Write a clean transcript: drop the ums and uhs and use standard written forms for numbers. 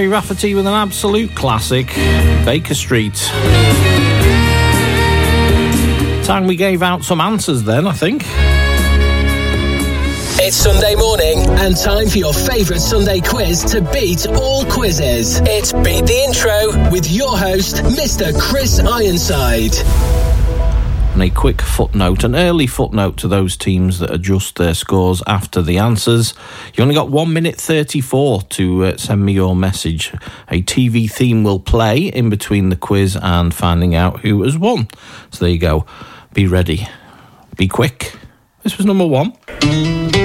Gary Rafferty with an absolute classic, Baker Street. Time we gave out some answers then, I think. It's Sunday morning and time for your favourite Sunday quiz to beat all quizzes. It's Beat the Intro with your host, Mr. Chris Ironside. And a quick footnote, an early footnote to those teams that adjust their scores after the answers. You only got 1 minute 34 to send me your message. A TV theme will play in between the quiz and finding out who has won. So there you go. Be ready. Be quick. This was number one.